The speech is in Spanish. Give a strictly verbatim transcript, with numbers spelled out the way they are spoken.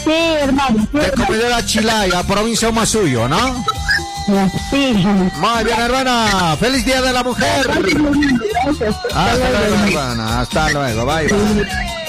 Sí, hermano. De Comedora Chilaya, provincia Masuyo, ¿no? Sí. Muy bien, hermana. Feliz Día de la Mujer. Gracias. Hasta luego, hermana. Hasta luego. Bye, bye.